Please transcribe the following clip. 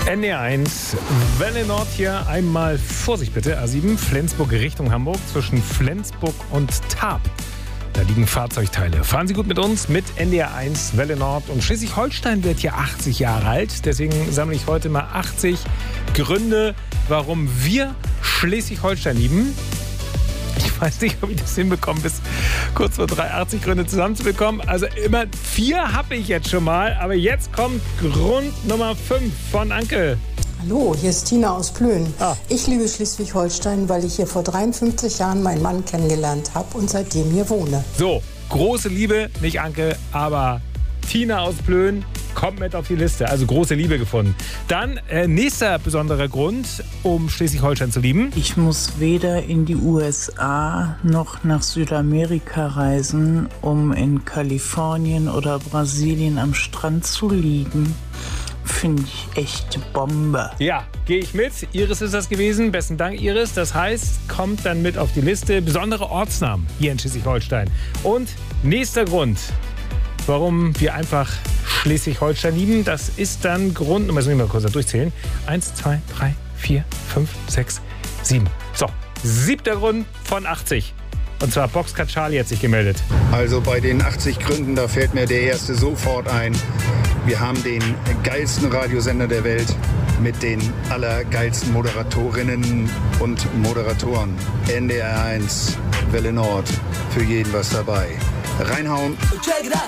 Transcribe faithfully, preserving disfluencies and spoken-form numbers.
N D R eins, Welle Nord hier einmal Vorsicht bitte, A sieben, Flensburg Richtung Hamburg, zwischen Flensburg und Tarp. Da liegen Fahrzeugteile. Fahren Sie gut mit uns, mit N D R eins, Welle Nord. Und Schleswig-Holstein wird hier achtzig Jahre alt. Deswegen sammle ich heute mal achtzig Gründe, warum wir Schleswig-Holstein lieben. Ich weiß nicht, ob ich das hinbekomme, bis kurz vor drei, achtzig Gründe zusammenzubekommen. Also immer vier habe ich jetzt schon mal. Aber jetzt kommt Grund Nummer fünf von Anke. Hallo, hier ist Tina aus Plön. Ah. Ich liebe Schleswig-Holstein, weil ich hier vor dreiundfünfzig Jahren meinen Mann kennengelernt habe und seitdem hier wohne. So, große Liebe, nicht Anke, aber Tina aus Plön kommt mit auf die Liste. Also große Liebe gefunden. Dann äh, nächster besonderer Grund, um Schleswig-Holstein zu lieben. Ich muss weder in die U S A noch nach Südamerika reisen, um in Kalifornien oder Brasilien am Strand zu liegen. Finde ich echte Bombe. Ja, gehe ich mit. Iris ist das gewesen. Besten Dank, Iris. Das heißt, kommt dann mit auf die Liste. Besondere Ortsnamen hier in Schleswig-Holstein. Und nächster Grund, warum wir einfach Schleswig-Holstein lieben, das ist dann Grund, jetzt muss ich mal kurz durchzählen. Eins, zwei, drei, vier, fünf, sechs, sieben. So, siebter Grund von achtzig. Und zwar Boxcat Charlie hat sich gemeldet. Also bei den achtzig Gründen, da fällt mir der erste sofort ein. Wir haben den geilsten Radiosender der Welt mit den allergeilsten Moderatorinnen und Moderatoren. N D R eins, Welle Nord, für jeden was dabei. Reinhauen.